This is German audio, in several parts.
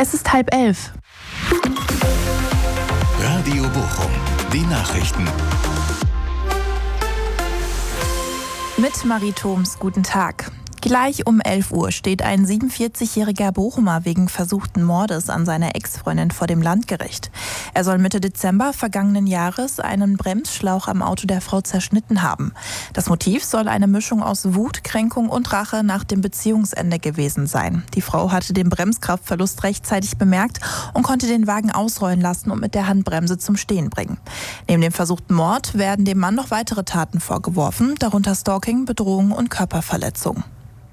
Es ist 10:30. Radio Bochum, die Nachrichten. Mit Marie Thoms, guten Tag. Gleich um 11 Uhr steht ein 47-jähriger Bochumer wegen versuchten Mordes an seiner Ex-Freundin vor dem Landgericht. Er soll Mitte Dezember vergangenen Jahres einen Bremsschlauch am Auto der Frau zerschnitten haben. Das Motiv soll eine Mischung aus Wut, Kränkung und Rache nach dem Beziehungsende gewesen sein. Die Frau hatte den Bremskraftverlust rechtzeitig bemerkt und konnte den Wagen ausrollen lassen und mit der Handbremse zum Stehen bringen. Neben dem versuchten Mord werden dem Mann noch weitere Taten vorgeworfen, darunter Stalking, Bedrohung und Körperverletzung.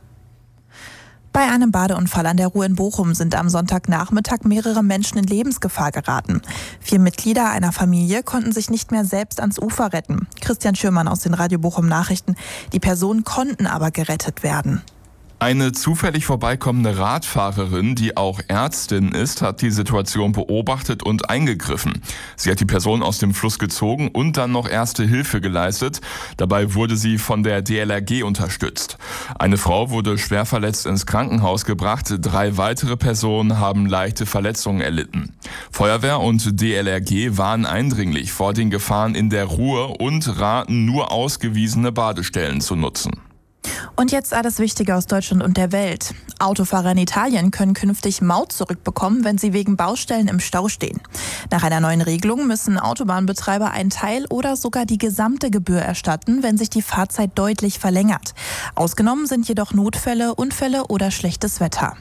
Bei einem Badeunfall an der Ruhr in Bochum sind am Sonntagnachmittag mehrere Menschen in Lebensgefahr geraten. 4 Mitglieder einer Familie konnten sich nicht mehr selbst ans Ufer retten. Christian Schürmann aus den Radio Bochum Nachrichten. Die Personen konnten aber gerettet werden. Eine zufällig vorbeikommende Radfahrerin, die auch Ärztin ist, hat die Situation beobachtet und eingegriffen. Sie hat die Person aus dem Fluss gezogen und dann noch erste Hilfe geleistet. Dabei wurde sie von der DLRG unterstützt. Eine Frau wurde schwer verletzt ins Krankenhaus gebracht. 3 weitere Personen haben leichte Verletzungen erlitten. Feuerwehr und DLRG warnen eindringlich vor den Gefahren in der Ruhr und raten, nur ausgewiesene Badestellen zu nutzen. Und jetzt alles Wichtige aus Deutschland und der Welt. Autofahrer in Italien können künftig Maut zurückbekommen, wenn sie wegen Baustellen im Stau stehen. Nach einer neuen Regelung müssen Autobahnbetreiber einen Teil oder sogar die gesamte Gebühr erstatten, wenn sich die Fahrzeit deutlich verlängert. Ausgenommen sind jedoch Notfälle, Unfälle oder schlechtes Wetter.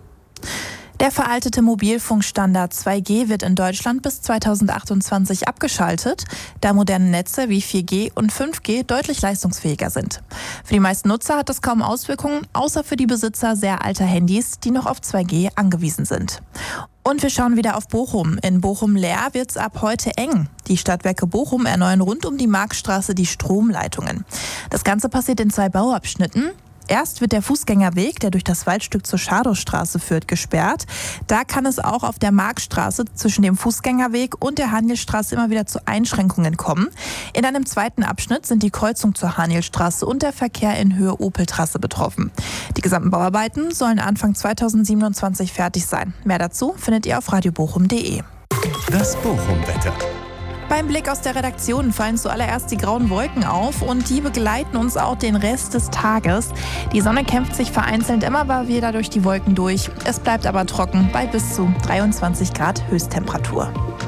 Der veraltete Mobilfunkstandard 2G wird in Deutschland bis 2028 abgeschaltet, da moderne Netze wie 4G und 5G deutlich leistungsfähiger sind. Für die meisten Nutzer hat das kaum Auswirkungen, außer für die Besitzer sehr alter Handys, die noch auf 2G angewiesen sind. Und wir schauen wieder auf Bochum. In Bochum-Leer wird's ab heute eng. Die Stadtwerke Bochum erneuern rund um die Marktstraße die Stromleitungen. Das Ganze passiert in 2 Bauabschnitten. Erst wird der Fußgängerweg, der durch das Waldstück zur Schadowstraße führt, gesperrt. Da kann es auch auf der Marktstraße zwischen dem Fußgängerweg und der Hanielstraße immer wieder zu Einschränkungen kommen. In einem zweiten Abschnitt sind die Kreuzung zur Hanielstraße und der Verkehr in Höhe Opeltrasse betroffen. Die gesamten Bauarbeiten sollen Anfang 2027 fertig sein. Mehr dazu findet ihr auf radiobochum.de. Das Bochum-Wetter. Beim Blick aus der Redaktion fallen zuallererst die grauen Wolken auf und die begleiten uns auch den Rest des Tages. Die Sonne kämpft sich vereinzelt immer mal wieder durch die Wolken durch. Es bleibt aber trocken bei bis zu 23 Grad Höchsttemperatur.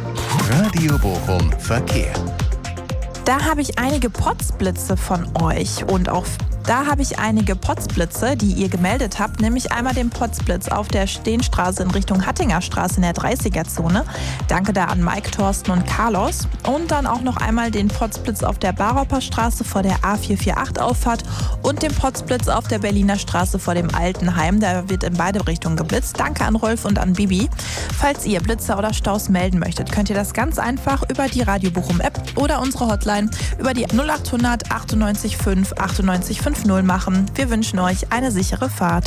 Radio Bochum Verkehr. Da habe ich einige Potzblitze von euch und auch da habe ich einige Potzblitze, die ihr gemeldet habt, nämlich einmal den Potzblitz auf der Steenstraße in Richtung Hattinger Straße in der 30er-Zone. Danke da an Mike, Thorsten und Carlos. Und dann auch noch einmal den Potzblitz auf der Baroper Straße vor der A448-Auffahrt und den Potzblitz auf der Berliner Straße vor dem Altenheim. Da wird in beide Richtungen geblitzt. Danke an Rolf und an Bibi. Falls ihr Blitzer oder Staus melden möchtet, könnt ihr das ganz einfach über die Radio Bochum App oder unsere Hotline über die 0800 98 5 98 50 machen. Wir wünschen euch eine sichere Fahrt.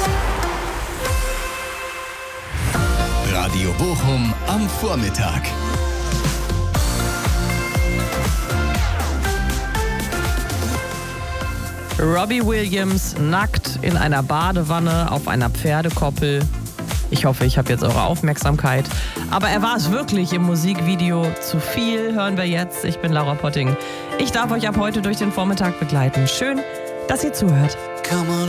Radio Bochum am Vormittag. Robbie Williams nackt in einer Badewanne auf einer Pferdekoppel. Ich hoffe, ich habe jetzt eure Aufmerksamkeit. Aber er war es wirklich im Musikvideo. Zu viel hören wir jetzt. Ich bin Laura Potting. Ich darf euch ab heute durch den Vormittag begleiten. Schön, dass ihr zuhört.